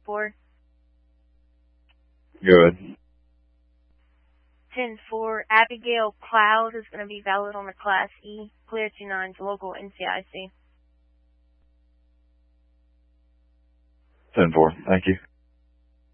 4. Good. 10-4, Abigail Cloud is going to be valid on the Class E. Clear 29 to local NCIC. 10-4. Thank you.